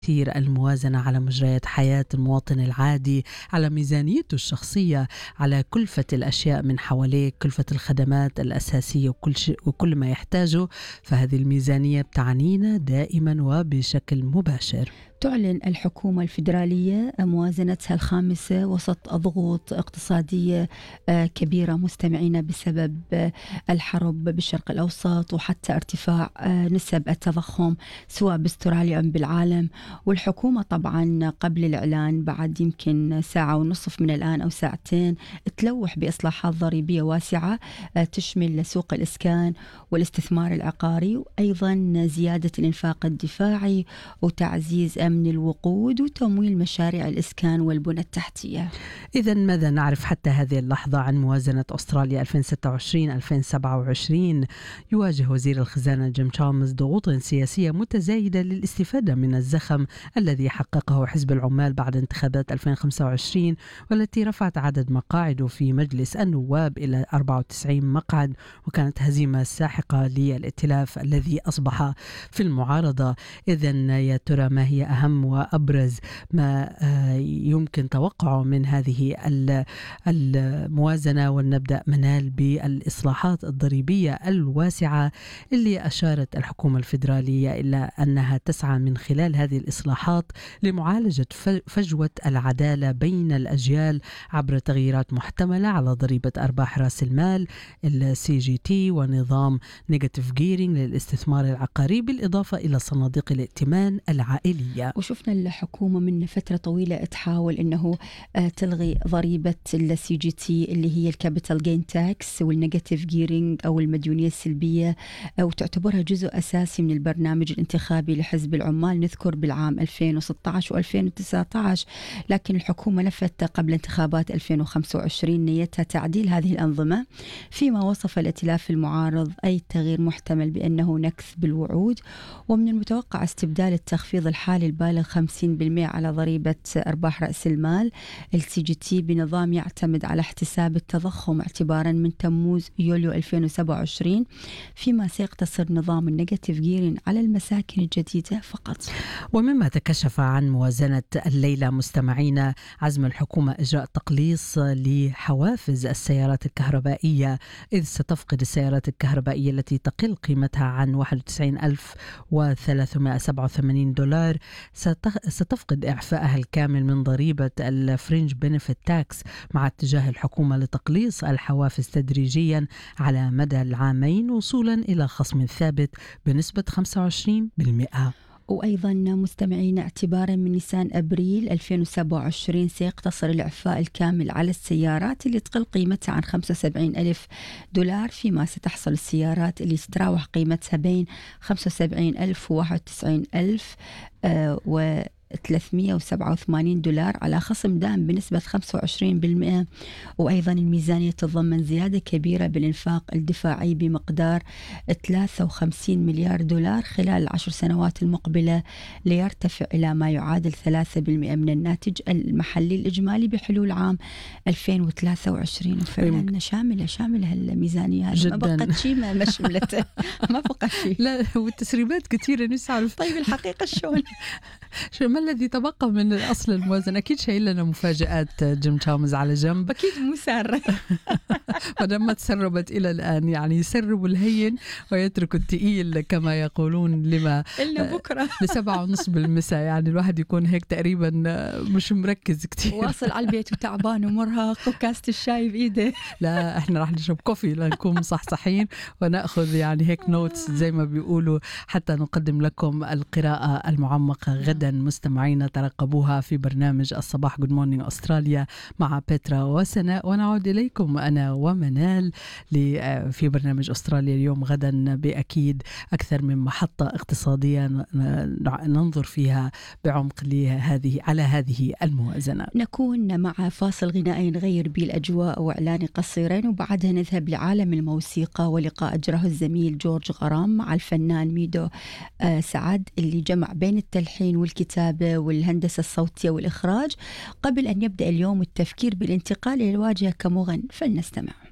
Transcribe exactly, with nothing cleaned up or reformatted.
تأثير الموازنة على مجريات حياة المواطن العادي، على ميزانيته الشخصية، على كلفة الأشياء من حواليه، كلفة الخدمات الأساسية وكل شيء وكل ما يحتاجه. فهذه الميزانية بتعنينا دائما وبشكل مباشر. تعلن الحكومة الفيدرالية موازنتها الخامسة وسط ضغوط اقتصادية كبيرة مستمعين بسبب الحرب بالشرق الأوسط وحتى ارتفاع نسب التضخم سواء باستراليا أم بالعالم. والحكومة طبعا قبل الإعلان بعد يمكن ساعة ونصف من الآن أو ساعتين تلوح بإصلاحات ضريبية واسعة تشمل سوق الإسكان والاستثمار العقاري، وأيضا زيادة الإنفاق الدفاعي وتعزيز من الوقود وتمويل مشاريع الإسكان والبنى التحتية. إذن ماذا نعرف حتى هذه اللحظة عن موازنة أستراليا ألفين وستة وعشرين ألفين وسبعة وعشرين؟ يواجه وزير الخزانة جيم تشالمرز ضغوطا سياسية متزايدة للاستفادة من الزخم الذي حققه حزب العمال بعد انتخابات ألفين وخمسة وعشرين، والتي رفعت عدد مقاعده في مجلس النواب إلى أربعة وتسعين مقعد، وكانت هزيمة ساحقة للائتلاف الذي أصبح في المعارضة. إذن يا ترى ما هي أهم أهم وأبرز ما يمكن توقعه من هذه الموازنة؟ ونبدأ منال بالإصلاحات الضريبية الواسعة اللي أشارت الحكومة الفيدرالية إلى أنها تسعى من خلال هذه الإصلاحات لمعالجة فجوة العدالة بين الأجيال عبر تغييرات محتملة على ضريبة أرباح رأس المال السي جي تي ونظام نيجاتيف جيرينج للاستثمار العقاري، بالإضافة إلى صناديق الائتمان العائلية. وشفنا الحكومة من فترة طويلة تحاول أنه تلغي ضريبة السي جي تي اللي هي الكابيتال جين تاكس والنيجاتيف جيرينج أو المديونية السلبية، وتعتبرها جزء أساسي من البرنامج الانتخابي لحزب العمال، نذكر بالعام ألفين وستة عشر وألفين وتسعة عشر. لكن الحكومة نفت قبل انتخابات ألفين وخمسة وعشرين نيتها تعديل هذه الأنظمة، فيما وصف الائتلاف المعارض أي تغيير محتمل بأنه نكث بالوعود. ومن المتوقع استبدال التخفيض الحالي البالغ خمسين بالمئة على ضريبة أرباح رأس المال السي جي تي بنظام يعتمد على احتساب التضخم اعتبارا من تموز يوليو ألفين وسبعة وعشرين، فيما سيقتصر نظام النيجاتيف جيرين على المساكن الجديدة فقط. ومما تكشف عن موازنة الليلة مستمعينا عزم الحكومة إجراء تقليص لحوافز السيارات الكهربائية، إذ ستفقد السيارات الكهربائية التي تقل قيمتها عن واحد وتسعين ألف وثلاثمائة وسبعة وثمانين دولار ستفقد إعفائها الكامل من ضريبة الفرنج بنفيت تاكس، مع اتجاه الحكومة لتقليص الحوافز تدريجيا على مدى العامين وصولا إلى خصم ثابت بنسبة خمسة وعشرين بالمئة. وأيضا مستمعين اعتبارا من نيسان أبريل ألفين وسبعة وعشرين سيقتصر الإعفاء الكامل على السيارات اللي تقل قيمتها عن خمسة وسبعين ألف دولار، فيما ستحصل السيارات اللي تتراوح قيمتها بين خمسة وسبعين ألف وواحد وتسعين ألف آه و ثلاثمائة وسبعة وثمانين دولار على خصم دائم بنسبة خمسة وعشرين بالمئة. وأيضا الميزانية تتضمن زيادة كبيرة بالإنفاق الدفاعي بمقدار ثلاثة وخمسين مليار دولار خلال العشر سنوات المقبلة، ليرتفع إلى ما يعادل ثلاثة بالمئة من الناتج المحلي الإجمالي بحلول عام ألفين وثلاثة وعشرين. فعلا شاملة شاملة الميزانية، ما بقت شيء ما مشملته ما بقى شيء. لا والتسريبات كثيرة نسعرف. طيب الحقيقة شلون شو ما الذي تبقى من أصل الموازنة؟ أكيد شايل لنا مفاجآت جيم تشالمرز على جنب. أكيد مسرب ودما تسربت إلى الآن، يعني يسربوا الهين ويتركوا التقيل كما يقولون، لما إلنا بكرة لسبعة ونص بالمساء، يعني الواحد يكون هيك تقريبا مش مركز كتير، واصل على البيت وتعبان ومرهق وكاسة الشاي بإيده. لا احنا راح نشرب كوفي لنكون مصحصحين ونأخذ يعني هيك نوتس زي ما بيقولوا، حتى نقدم لكم القراءة المعمقة غدا. مستمعين ترقبوها في برنامج الصباح Good Morning أستراليا مع بيترا وسناء، ونعود إليكم أنا ومنال في برنامج أستراليا اليوم غدا بأكيد أكثر من محطة اقتصادية ننظر فيها بعمق لهذه على هذه الموازنة. نكون مع فاصل غنائي نغير به الأجواء وإعلان قصيرين، وبعدها نذهب لعالم الموسيقى ولقاء أجره الزميل جورج غرام مع الفنان ميدو آه سعد اللي جمع بين التلحين والكتابة والهندسة الصوتية والإخراج، قبل أن يبدأ اليوم التفكير بالانتقال إلى الواجهة كمغني. فلنستمع.